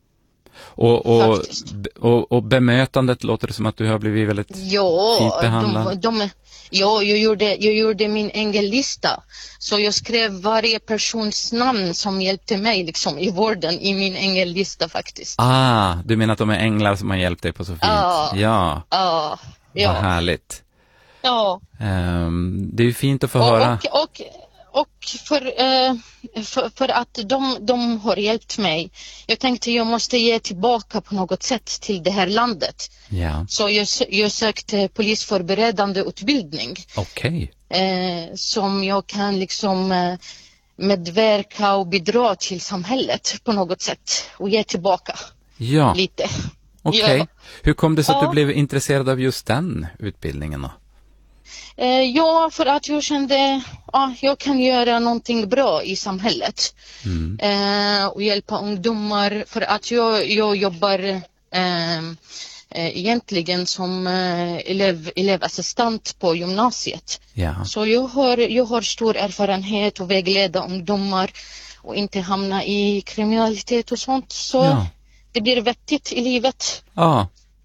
Och, och, och, och bemötandet låter det som att du har blivit väldigt ja, fint behandlad. De, de, ja, jag gjorde, jag gjorde min ängellista. Så jag skrev varje persons namn som hjälpte mig liksom, i vården i min ängellista faktiskt. Ah, du menar att de är änglar som har hjälpt dig på så fint? Ah, ja, ah, ja. Vad härligt. Ja. Um, det är ju fint att få och, höra. Och, och, och för, eh, för, för att de, de har hjälpt mig. Jag tänkte jag måste ge tillbaka på något sätt till det här landet. Ja. Så jag, jag sökte polisförberedande utbildning. Okej. Eh, som jag kan liksom eh, medverka och bidra till samhället på något sätt. Och ge tillbaka ja. lite. Okej. Okay. Ja. Hur kom det så att ja. du blev intresserad av just den utbildningen då? Eh, ja, för att jag kände ja, jag kan göra någonting bra i samhället. Mm. Eh, och hjälpa ungdomar. För att jag, jag jobbar eh, eh, egentligen som eh, elev, elevassistent på gymnasiet. Ja. Så jag har, jag har stor erfarenhet och vägleda ungdomar och inte hamna i kriminalitet och sånt. Så ja. det blir vettigt i livet. Ja.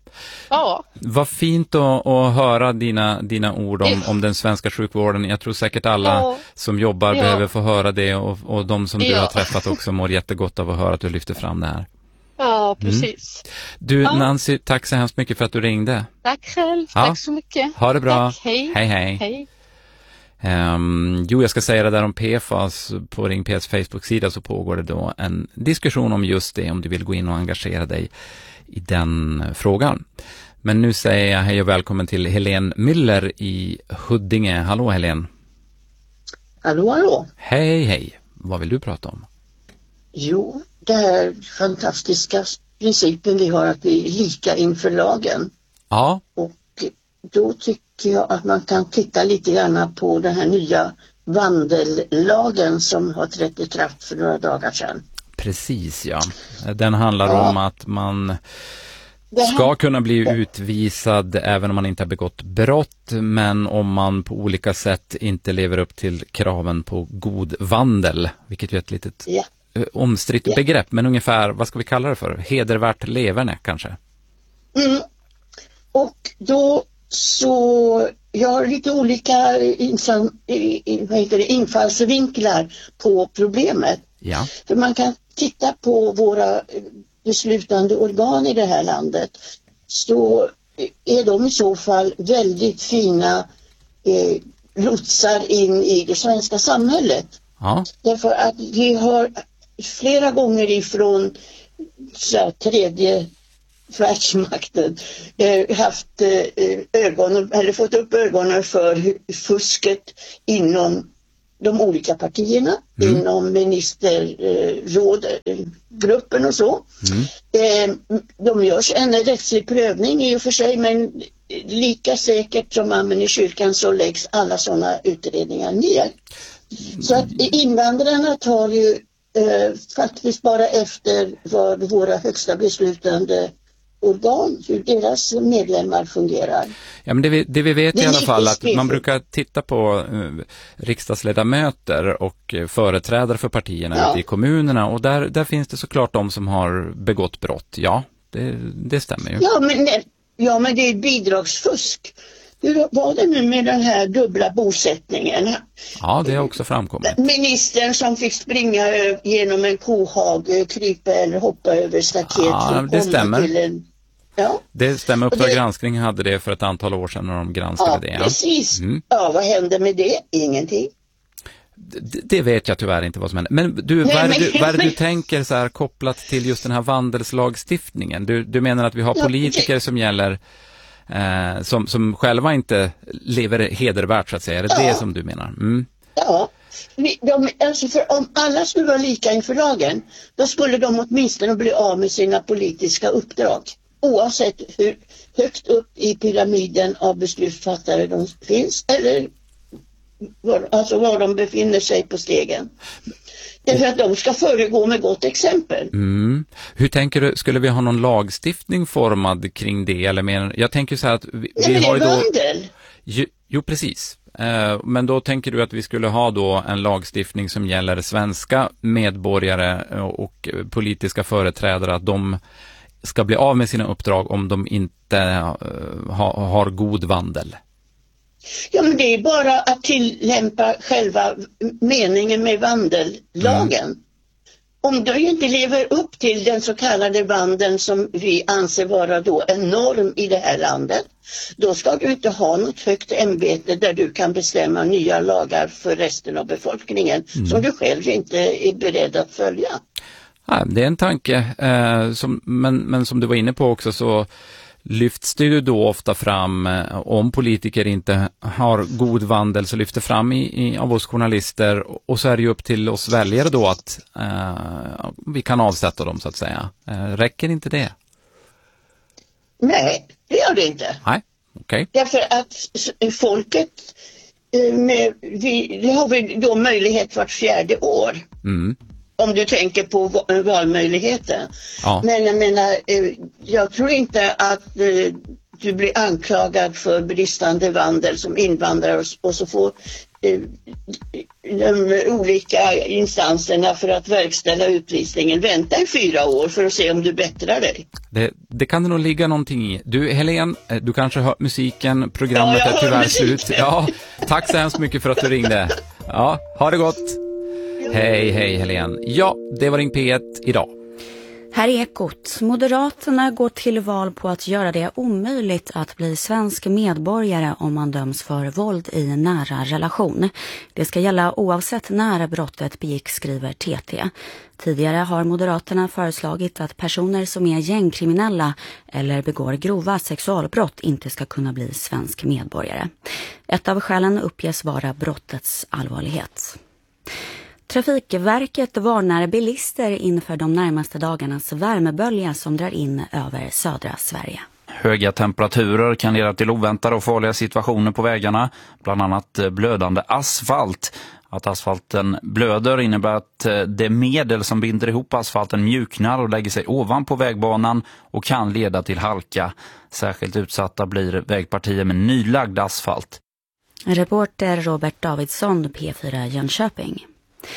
Ja. Vad fint att, att höra dina, dina ord om, om den svenska sjukvården. Jag tror säkert alla ja. som jobbar ja. behöver få höra det och, och de som du ja. har träffat också mår jättegott av att höra att du lyfter fram det här. Ja, precis. Mm. Du ja. Nancy, tack så hemskt mycket för att du ringde. Tack själv, ja. tack så mycket. Ha det bra. Tack. Hej. Hej, hej. hej. Um, jo, jag ska säga det där om P F A S. På Ring P S Facebook-sida så pågår det då en diskussion om just det, om du vill gå in och engagera dig i den frågan. Men nu säger jag hej och välkommen till Helene Müller i Huddinge. Hallå Helene. Hallå, hallå. Hej, hej. Vad vill du prata om? Jo, det här fantastiska principen vi har att vi är lika inför lagen. Ja. Och då tycker jag att man kan titta lite grann på den här nya vandellagen som har trätt i kraft för några dagar sedan. Precis, ja. Den handlar ja. om att man ska kunna bli utvisad även om man inte har begått brott, men om man på olika sätt inte lever upp till kraven på god vandel, vilket är ett litet ja. omstritt ja. begrepp, men ungefär, vad ska vi kalla det för? Hedervärt leverne kanske? Mm. Och då så, jag har lite olika infall, vad heter det, infallsvinklar på problemet. Ja. För man kan titta på våra beslutande organ i det här landet, så är de i så fall väldigt fina eh, lotsar in i det svenska samhället. Ja. Därför att vi har flera gånger ifrån så här, tredje världsmakten eh, haft eh, ögon, eller fått upp ögonen för fusket inom de olika partierna, mm. inom ministerrådgruppen eh, och så. Mm. Eh, de görs en rättslig prövning i och för sig, men lika säkert som amen i kyrkan så läggs alla sådana utredningar ner. Mm. Så att invandrarna tar ju eh, faktiskt bara efter vad våra högsta beslutande organ, hur deras medlemmar fungerar. Ja, men det vi, det vi vet det i alla fall att man brukar titta på uh, riksdagsledamöter och uh, företrädare för partierna ja. ute i kommunerna, och där, där finns det såklart de som har begått brott. Ja, det, det stämmer ju. Ja men, ja, men det är bidragsfusk. Hur var det nu med den här dubbla bosättningen? Ja, det har också framkommit. Ministern som fick springa genom en kohage, krypa eller hoppa över staket. Ja, det stämmer. Till en... Ja. Det stämmer, Uppdrag det... granskning hade det för ett antal år sedan när de granskade ja, det. Ja, precis. Mm. Ja, vad hände med det? Ingenting. Det, det vet jag tyvärr inte vad som händer. Men du, Nej, vad är det du, vad är det du tänker så här kopplat till just den här vandelslagstiftningen? Du, du menar att vi har politiker ja, som gäller eh, som, som själva inte lever hedervärt så att säga. Är det ja. det som du menar? Mm. Ja. De, alltså för om alla skulle vara lika inför lagen, då skulle de åtminstone bli av med sina politiska uppdrag. Oavsett hur högt upp i pyramiden av beslutsfattare de finns eller var, alltså var de befinner sig på stegen. Därför att de ska föregå med gott exempel. Mm. Hur tänker du, skulle vi ha någon lagstiftning formad kring det? Eller mer, jag tänker så här att vi, ja, vi har ju då... vandel. Jo, jo, precis. Men då tänker du att vi skulle ha då en lagstiftning som gäller svenska medborgare och politiska företrädare, att de ska bli av med sina uppdrag om de inte ha, har god vandel. Ja, men det är bara att tillämpa själva meningen med vandellagen. Mm. Om du inte lever upp till den så kallade vandeln som vi anser vara då en norm i det här landet, då ska du inte ha något högt ämbete där du kan bestämma nya lagar för resten av befolkningen mm. som du själv inte är beredd att följa. Ja, det är en tanke, eh, som, men, men som du var inne på också så lyfts det ju då ofta fram, eh, om politiker inte har god vandel så lyfter fram i, i, av oss journalister, och så är det ju upp till oss väljare då att eh, vi kan avsätta dem så att säga. Eh, räcker inte det? Nej, det gör det inte. Nej, okej. Okay. Därför att folket, eh, med, vi, det har vi då möjlighet vart fjärde år. Mm. Om du tänker på valmöjligheten. Ja. Men jag menar, jag tror inte att du blir anklagad för bristande vandel som invandrare och så får de olika instanserna för att verkställa utvisningen vänta i fyra år för att se om du bättrar dig. Det, det kan det nog ligga någonting i. Du Helen, du kanske hör musiken, programmet ja, är tyvärr slut. Ja, tack så hemskt mycket för att du ringde. Ja, ha det gott. Hej, hej Helen. Ja, det var Ring P ett idag. Här är Ekot. Moderaterna går till val på att göra det omöjligt att bli svensk medborgare om man döms för våld i nära relation. Det ska gälla oavsett när brottet begick, skriver T T. Tidigare har Moderaterna föreslagit att personer som är gängkriminella eller begår grova sexualbrott inte ska kunna bli svensk medborgare. Ett av skälen uppges vara brottets allvarlighet. Trafikverket varnar bilister inför de närmaste dagarnas värmebölja som drar in över södra Sverige. Höga temperaturer kan leda till oväntade och farliga situationer på vägarna, bland annat blödande asfalt. Att asfalten blöder innebär att det medel som binder ihop asfalten mjuknar och lägger sig ovanpå vägbanan och kan leda till halka. Särskilt utsatta blir vägpartier med nylagd asfalt. Reporter Robert Davidsson, P fyra Jönköping.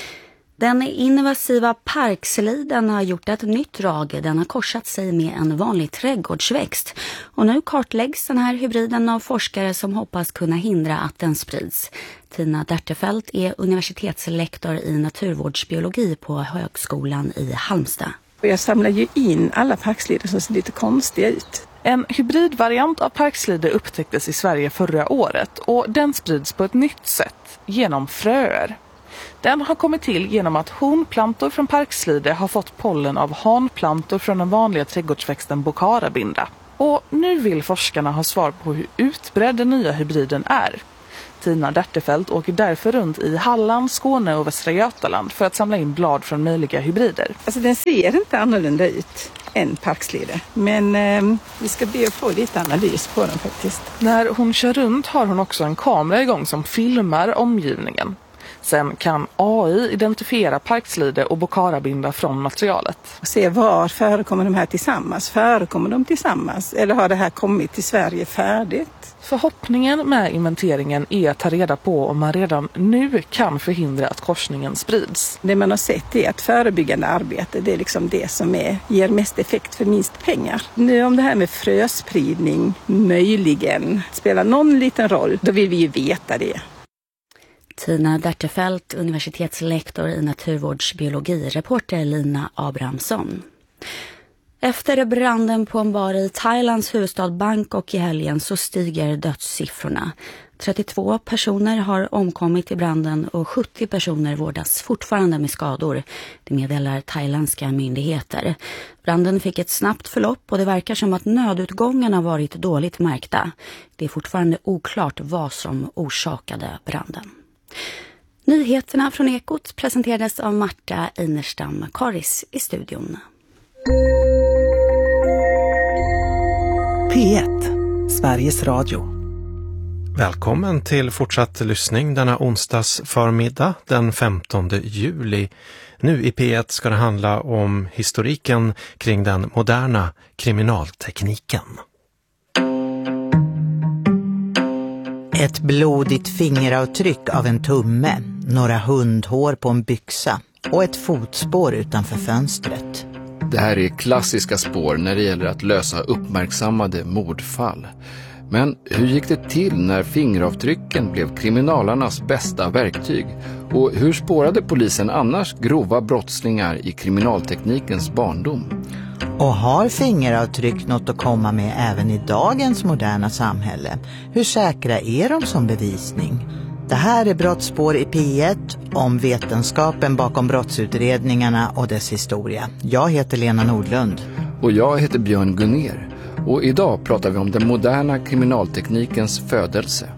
Den invasiva parksliden har gjort ett nytt drag. Den har korsat sig med en vanlig trädgårdsväxt. Och nu kartläggs den här hybriden av forskare som hoppas kunna hindra att den sprids. Tina Dertefelt är universitetslektor i naturvårdsbiologi på Högskolan i Halmstad. Jag samlar ju in alla parkslidor som ser lite konstiga ut. En hybridvariant av parkslide upptäcktes i Sverige förra året och den sprids på ett nytt sätt genom fröer. Den har kommit till genom att honplantor från parkslide har fått pollen av hanplantor från den vanliga trädgårdsväxten Bocarabinda. Och nu vill forskarna ha svar på hur utbredd den nya hybriden är. Tina Dertefelt åker därför runt i Halland, Skåne och Västra Götaland för att samla in blad från möjliga hybrider. Alltså den ser inte annorlunda ut än parkslide, men eh, vi ska be att få lite analys på den faktiskt. När hon kör runt har hon också en kamera igång som filmar omgivningen. Sen kan A I identifiera parkslide och Bocarabinda från materialet. Se var förekommer de här tillsammans? Förekommer de tillsammans? Eller har det här kommit till Sverige färdigt? Förhoppningen med inventeringen är att ta reda på om man redan nu kan förhindra att korsningen sprids. Det man har sett är att förebyggande arbete, det är liksom det som är, ger mest effekt för minst pengar. Nu om det här med fröspridning möjligen spelar någon liten roll, då vill vi ju veta det. Tina Dertefelt, universitetslektor i naturvårdsbiologi, reporter Lina Abrahamsson. Efter branden på en bar i Thailands huvudstad Bangkok i helgen så stiger dödssiffrorna. trettiotvå personer har omkommit i branden och sjuttio personer vårdas fortfarande med skador. Det meddelar thailändska myndigheter. Branden fick ett snabbt förlopp och det verkar som att nödutgången har varit dåligt märkta. Det är fortfarande oklart vad som orsakade branden. Nyheterna från Ekot presenterades av Marta Einerstam Karis i studion. P ett, Sveriges Radio. Välkommen till fortsatt lyssning denna onsdags förmiddag den femtonde juli. Nu i P ett ska det handla om historiken kring den moderna kriminaltekniken. Ett blodigt fingeravtryck av en tumme, några hundhår på en byxa och ett fotspår utanför fönstret. Det här är klassiska spår när det gäller att lösa uppmärksammade mordfall. Men hur gick det till när fingeravtrycken blev kriminalarnas bästa verktyg? Och hur spårade polisen annars grova brottslingar i kriminalteknikens barndom? Och har fingeravtryck något att komma med även i dagens moderna samhälle? Hur säkra är de som bevisning? Det här är Brottsspår i P ett om vetenskapen bakom brottsutredningarna och dess historia. Jag heter Lena Nordlund. Och jag heter Björn Gunner. Och idag pratar vi om den moderna kriminalteknikens födelse.